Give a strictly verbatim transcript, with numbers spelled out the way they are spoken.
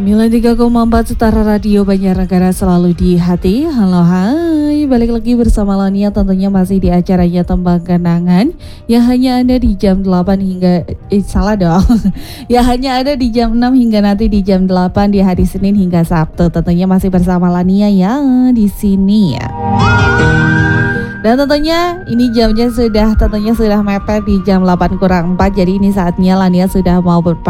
sembilan puluh tiga koma empat Setara Radio Banjarnegara selalu di hati. Halo hai, balik lagi bersama Lania tentunya masih di acaranya Tembang Kenangan yang hanya ada di jam delapan hingga eh salah dong. Ya hanya ada di jam enam hingga nanti di jam delapan di hari Senin hingga Sabtu. Tentunya masih bersama Lania ya di sini ya. Dan tentunya ini jamnya sudah tentunya sudah mepet di jam delapan kurang empat. Jadi ini saatnya Lania sudah mau berpamit